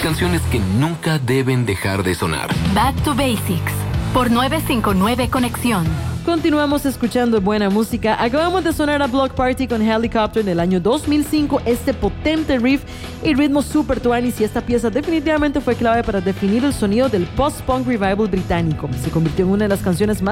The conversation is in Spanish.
canciones que nunca deben dejar de sonar. Back to Basics, por 959 Conexión. Continuamos escuchando buena música. Acabamos de sonar a Block Party con Helicopter en el año 2005. Este potente riff y ritmo super tuanis, y esta pieza definitivamente fue clave para definir el sonido del post-punk revival británico. Se convirtió en una de las canciones más